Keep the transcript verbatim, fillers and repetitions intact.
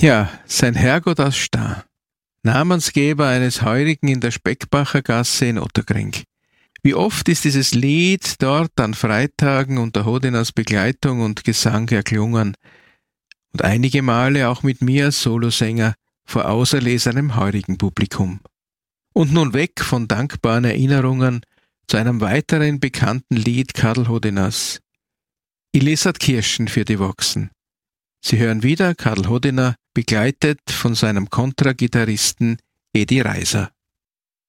Ja, sein Herrgott aus Stah, Namensgeber eines Heurigen in der Speckbacher Gasse in Otterkring. Wie oft ist dieses Lied dort an Freitagen unter Hodinas Begleitung und Gesang erklungen und einige Male auch mit mir als Solosänger vor auserlesenem heurigen Publikum. Und nun weg von dankbaren Erinnerungen zu einem weiteren bekannten Lied Karl Hodinas. Ilis hat Kirschen für die Wachsen. Sie hören wieder Karl Hodina, begleitet von seinem Kontragitarristen Edi Reiser.